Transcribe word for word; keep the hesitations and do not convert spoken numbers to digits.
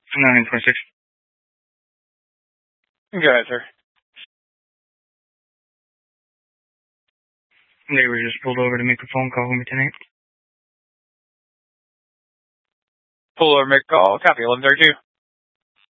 nine twenty-six. Go ahead, sir. They were just pulled over to make a phone call with me tonight. Pull over, make a call. Copy, eleven thirty-two.